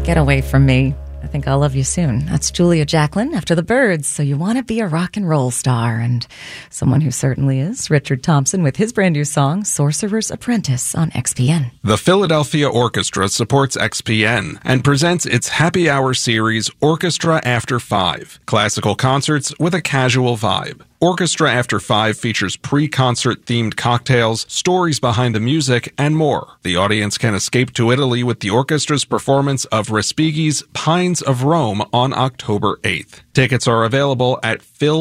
Get away from me. I think I'll love you soon. That's Julia Jacklin after the Byrds. So you want to be a rock and roll star, and someone who certainly is. Richard Thompson with his brand new song, Sorcerer's Apprentice, on XPN. The Philadelphia Orchestra supports XPN and presents its Happy Hour series, Orchestra After 5. Classical concerts with a casual vibe. Orchestra After 5 features pre-concert themed cocktails, stories behind the music, and more. The audience can escape to Italy with the orchestra's performance of Respighi's Pines of Rome on October 8th. Tickets are available at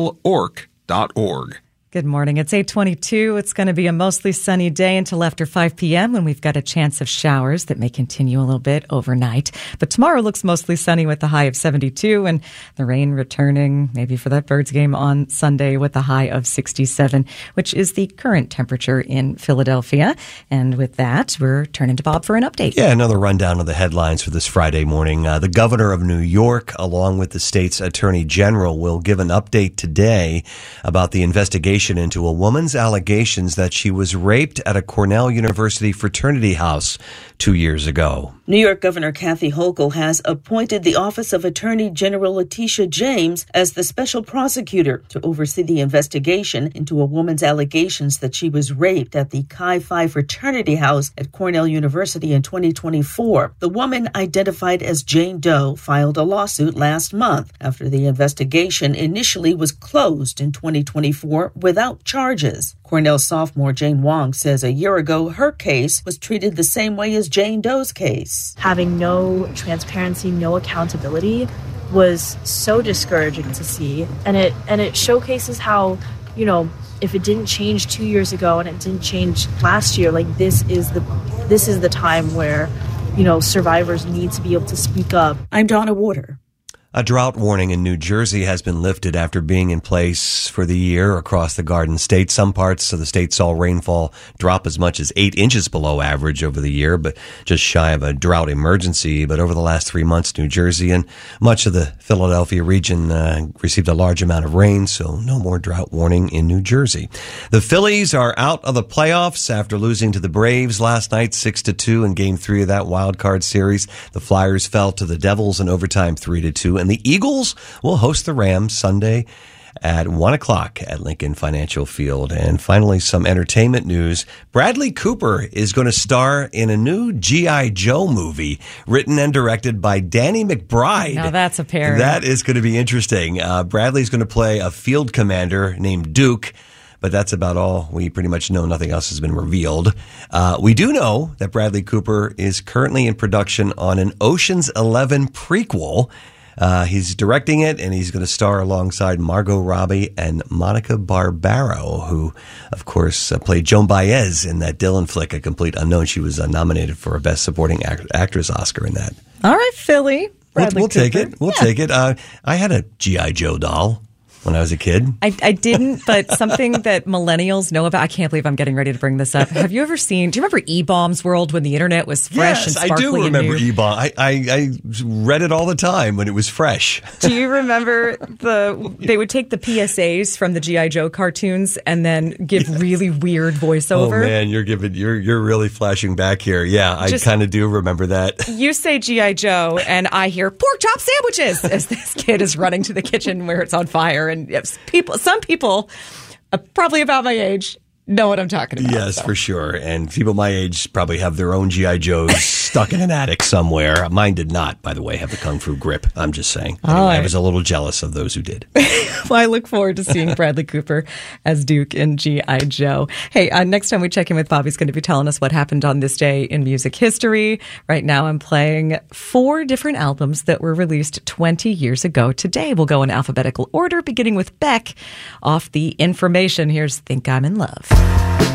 philorc.org. Good morning. It's 8:22. It's going to be a mostly sunny day until after 5 p.m. when we've got a chance of showers that may continue a little bit overnight. But tomorrow looks mostly sunny with a high of 72 and the rain returning maybe for that Birds game on Sunday with a high of 67, which is the current temperature in Philadelphia. And with that, we're turning to Bob for an update. Yeah, another rundown of the headlines for this Friday morning. The governor of New York, along with the state's attorney general, will give an update today about the investigation into a woman's allegations that she was raped at a Cornell University fraternity house 2 years ago. New York Governor Kathy Hochul has appointed the Office of Attorney General Letitia James as the special prosecutor to oversee the investigation into a woman's allegations that she was raped at the Chi Phi fraternity house at Cornell University in 2024. The woman, identified as Jane Doe, filed a lawsuit last month after the investigation initially was closed in 2024 without charges. Cornell sophomore Jane Wong says a year ago her case was treated the same way as Jane Doe's case. Having no transparency, no accountability was so discouraging to see. And it showcases how, if it didn't change 2 years ago and it didn't change last year, like this is the time where, survivors need to be able to speak up. I'm Donna Water. A drought warning in New Jersey has been lifted after being in place for the year across the Garden State. Some parts of the state saw rainfall drop as much as 8 inches below average over the year, but just shy of a drought emergency. But over the last 3 months, New Jersey and much of the Philadelphia region received a large amount of rain, so no more drought warning in New Jersey. The Phillies are out of the playoffs after losing to the Braves last night 6-2 in Game 3 of that wild card series. The Flyers fell to the Devils in overtime 3-2. And the Eagles will host the Rams Sunday at 1 o'clock at Lincoln Financial Field. And finally, some entertainment news. Bradley Cooper is going to star in a new G.I. Joe movie written and directed by Danny McBride. Now that's a pair. That is going to be interesting. Bradley's going to play a field commander named Duke. But that's about all we pretty much know. Nothing else has been revealed. We do know that Bradley Cooper is currently in production on an Ocean's 11 prequel. He's directing it, and he's going to star alongside Margot Robbie and Monica Barbaro, who, of course, played Joan Baez in that Dylan flick, A Complete Unknown. She was nominated for a Best Supporting Actress Oscar in that. All right, Philly. We'll take it. We'll take it. I had a G.I. Joe doll when I was a kid. I didn't, but something that millennials know about, I can't believe I'm getting ready to bring this up. Have you ever seen, do you remember E-Bombs World when the internet was fresh and sparkly? Yes, I do remember E-Bomb. I read it all the time when it was fresh. Do you remember they would take the PSAs from the G.I. Joe cartoons and then give really weird voiceover? Oh man, you're really flashing back here. Yeah, I kind of do remember that. You say G.I. Joe and I hear pork chop sandwiches as this kid is running to the kitchen where it's on fire. And some people, probably about my age, know what I'm talking about. Yes, for sure. And people my age probably have their own G.I. Joes stuck in an attic somewhere. Mine did not, by the way, have the Kung Fu grip. I'm just saying. Anyway, I was a little jealous of those who did. Well, I look forward to seeing Bradley Cooper as Duke in G.I. Joe. Hey, next time we check in with Bobby's going to be telling us what happened on this day in music history. Right now I'm playing 4 different albums that were released 20 years ago today. We'll go in alphabetical order, beginning with Beck off the Information. Here's Think I'm in Love.